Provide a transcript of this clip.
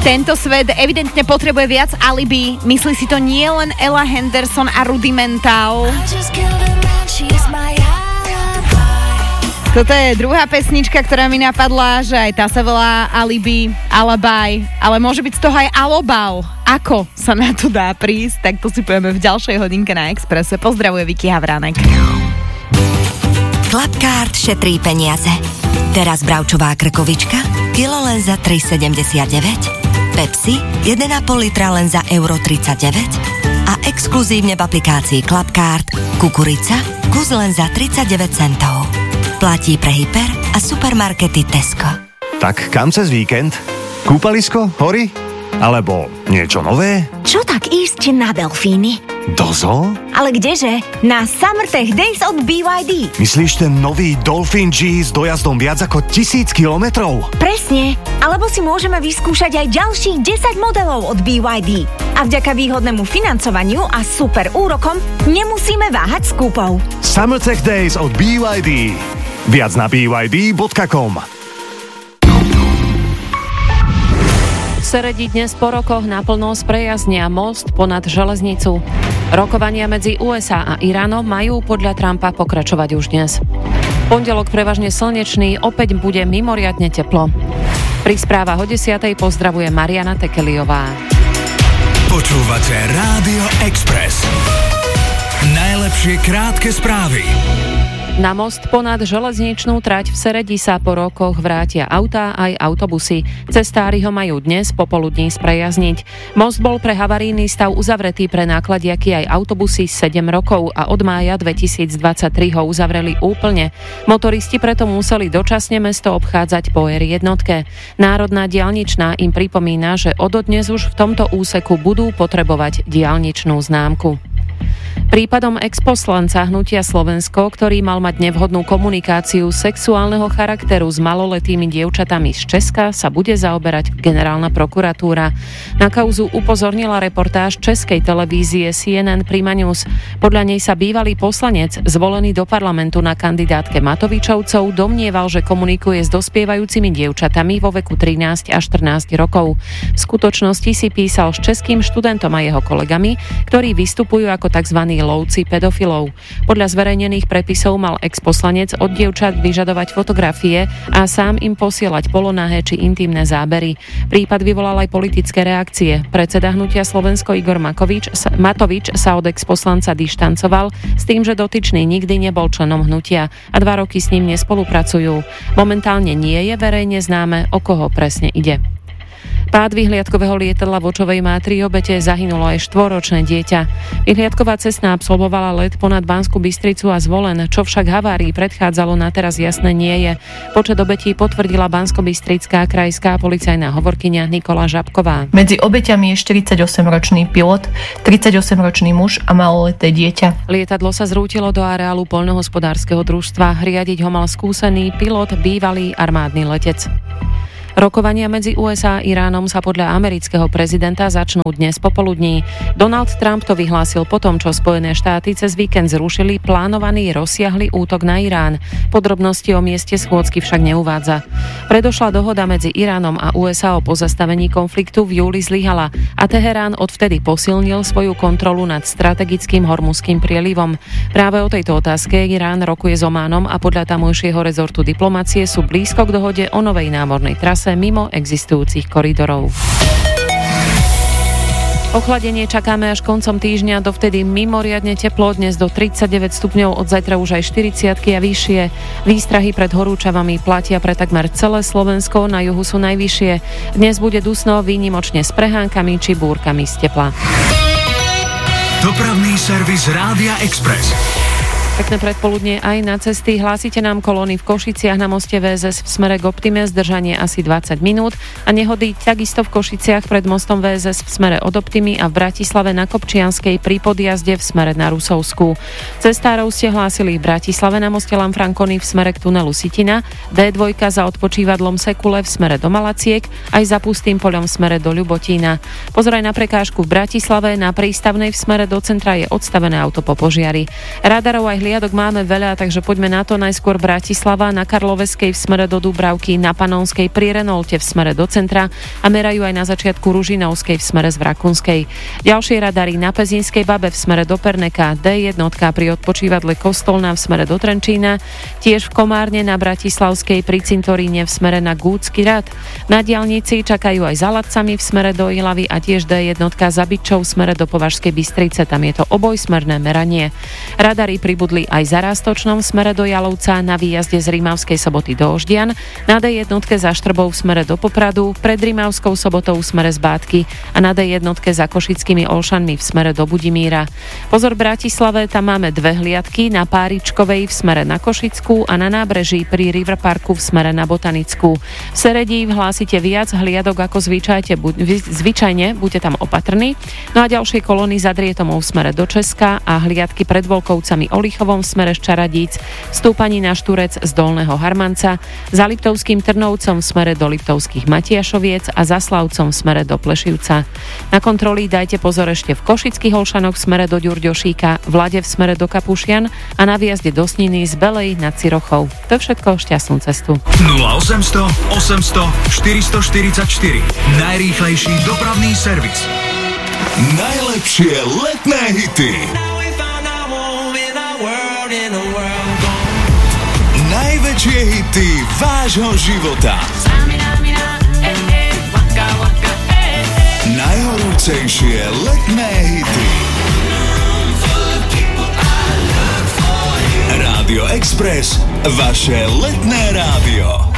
Tento svet evidentne potrebuje viac alibi. Myslí si to nie len Ella Henderson a Rudimental. Toto je druhá pesnička, ktorá mi napadla, že aj tá sa volá Alibi, Alibi, ale môže byť z toho aj Alobal. Ako sa na to dá prísť, tak to si povieme v ďalšej hodinke na Expresse. Pozdravuje Vicky Havránek. Klapkárt šetrí peniaze. Teraz bravčová krkovička, kilo len za 3,79. Pepsi, 1,5 litra len za €1,39 a exkluzívne v aplikácii Klapkárt kukurica, kus len za 39 centov. Platí pre hyper a supermarkety Tesco. Tak kam cez víkend? Kúpalisko? Hory? Alebo niečo nové? Čo tak ísť na delfíny? Do zoo? Ale kdeže? Na Summertech Days od BYD. Myslíš ten nový Dolphin G s dojazdom viac ako 1000 kilometrov? Presne. Alebo si môžeme vyskúšať aj ďalších 10 modelov od BYD. A vďaka výhodnému financovaniu a super úrokom nemusíme váhať s kúpou. Summertech Days od BYD. Viac na byd.com. Seredi dnes po rokoch naplno sprejaznia most ponad železnicu. Rokovania medzi USA a Iránom majú podľa Trumpa pokračovať už dnes. Pondelok prevažne slnečný, opäť bude mimoriadne teplo. Pri správach o 10:00 pozdravuje Mariana Tekeliová. Počúvate Rádio Express. Najlepšie krátke správy. Na most ponad železničnú trať v Seredi sa po rokoch vrátia autá aj autobusy. Cestári ho majú dnes popoludní sprejazniť. Most bol pre havarijný stav uzavretý pre nákladiaky aj autobusy 7 rokov a od mája 2023 ho uzavreli úplne. Motoristi preto museli dočasne mesto obchádzať po R1. Národná diaľničná im pripomína, že ododnes už v tomto úseku budú potrebovať diaľničnú známku. Prípadom exposlanca Hnutia Slovensko, ktorý mal mať nevhodnú komunikáciu sexuálneho charakteru s maloletými dievčatami z Česka, sa bude zaoberať generálna prokuratúra. Na kauzu upozornila reportáž českej televízie CNN Prima News. Podľa nej sa bývalý poslanec, zvolený do parlamentu na kandidátke Matovičovcov, domnieval, že komunikuje s dospievajúcimi dievčatami vo veku 13 až 14 rokov. V skutočnosti si písal s českým študentom a jeho kolegami, ktorí vystupujú ako tzv. Lovci pedofilov. Podľa zverejnených prepisov mal exposlanec od dievčat vyžadovať fotografie a sám im posielať polonahé či intimné zábery. Prípad vyvolal aj politické reakcie. Predseda Hnutia Slovensko Igor Matovič sa od exposlanca dištancoval s tým, že dotyčný nikdy nebol členom hnutia a 2 roky s ním nespolupracujú. Momentálne nie je verejne známe, o koho presne ide. Pád vyhliadkového lietadla v Očovej má 3 obete, zahynulo aj 4-ročné dieťa. Vyhliadková cestná absolvovala let ponad Banskú Bystricu a Zvolen, čo však havárii predchádzalo, na teraz jasné nie je. Počet obetí potvrdila Banskobystrická krajská policajná hovorkyňa Nikola Žabková. Medzi obeťami je 48-ročný pilot, 38-ročný muž a maloleté dieťa. Lietadlo sa zrútilo do areálu poľnohospodárskeho družstva. Riadiť ho mal skúsený pilot, bývalý armádny letec. Rokovania medzi USA a Iránom sa podľa amerického prezidenta začnú dnes popoludní. Donald Trump to vyhlásil po tom, čo Spojené štáty cez víkend zrušili plánovaný rozsiahly útok na Irán. Podrobnosti o mieste schôdzky však neuvádza. Predošla dohoda medzi Iránom a USA o pozastavení konfliktu v júli zlyhala a Teherán odvtedy posilnil svoju kontrolu nad strategickým Hormuzským prielivom. Práve o tejto otázke Irán rokuje s Ománom a podľa tamojšieho rezortu diplomacie sú blízko k dohode o novej námornej trase mimo existujúcich koridorov. Ochladenie čakáme až koncom týždňa, dovtedy mimoriadne teplo, dnes do 39 stupňov, od zajtra už aj 40 a vyššie. Výstrahy pred horúčavami platia pre takmer celé Slovensko, na juhu sú najvyššie. Dnes bude dusno, výnimočne s prehánkami či búrkami z tepla. Dopravný servis Rádia Express. Pekné predpoludnie aj na cesty. Hlásite nám kolóny v Košiciach na moste VSS v smere k Optime, zdržanie asi 20 minút a nehody takisto v Košiciach pred mostom VSS v smere od Optimy a v Bratislave na Kopčianskej pri podjazde v smere na Rusovskú. Cestárov ste hlásili v Bratislave na moste Lamfranconi v smere k tunelu Sitina, D2 za odpočívadlom Sekule v smere do Malaciek, aj za Pustým poľom v smere do Ľubotína. Pozor aj na prekážku v Bratislave, na Prístavnej v smere do centra je odstavené auto po požiari. Radarov aj hliadok máme veľa, takže poďme na to. Najskôr Bratislava, na Karloveskej v smere do Dúbravky, na Panonskej pri Renolte v smere do centra a merajú aj na začiatku Ružinovskej v smere z Vrakunskej. Ďalšie radary na Pezinskej Babe v smere do Perneka, D1 pri odpočívadle Kostolná v smere do Trenčína, tiež v Komárne na Bratislavskej pri Cintoríne v smere na Gúcky rad. Na diaľnici čakajú aj za Ladcami v smere do Ilavy a tiež D1 za Bytčou v smere do Považskej Bystrice, tam je to obojsmerné meranie. Radary pribudli aj za Roztočnom v smere do Jalovca, na výjazde z Rímavskej Soboty do Oždian, na D1 za Štrbou v smere do Popradu, pred Rímavskou Sobotou v smere z Bátky a na D1 za Košickými Olšanmi v smere do Budimíra. Pozor v Bratislave, tam máme dve hliadky, na Páričkovej v smere na Košickú a na Nábreží pri River Parku v smere na Botanickú. V Seredí hlásite viac hliadok ako zvyčajne, buďte tam opatrní. No a ďalšie kolóny za Drietomou v smere do Česka a hliadky pred Volkovcami Olichovom v smere z Čaradíc, stúpaní na Šturec z Dolného Harmanca, za Liptovským Trnovcom v smere do Liptovských Matiašoviec a za Slavcom v smere do Plešivca. Na kontroly dajte pozor ešte v Košických Olšanoch v smere do Ďurďošíka, v Lade v smere do Kapušian a na výjazde do Sniny z Belej nad Cirochou. To všetko, šťastnú cestu. 0800 800 444 najrýchlejší dopravný servis. Najlepšie letné hity. Najväčšie hity vášho života. Najhorúcejšie letné hity. Rádio Express, vaše letné rádio.